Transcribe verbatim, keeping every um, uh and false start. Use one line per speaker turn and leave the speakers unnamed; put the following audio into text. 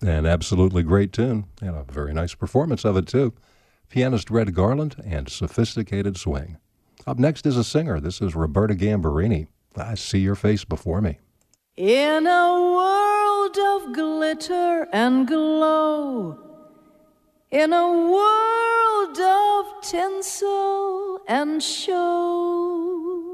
An absolutely great tune, and a very nice performance of it, too. Pianist Red Garland and Sophisticated Swing. Up next is a singer. This is Roberta Gambarini. I See Your Face Before Me.
In a world of glitter and glow, in a world of tinsel and show,